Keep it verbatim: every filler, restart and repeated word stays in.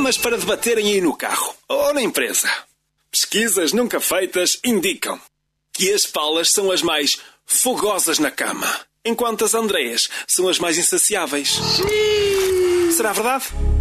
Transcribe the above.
Temas para debaterem aí no carro ou na empresa. Pesquisas nunca feitas indicam que as Paulas são as mais fogosas na cama, enquanto as Andreias são as mais insaciáveis. Será verdade?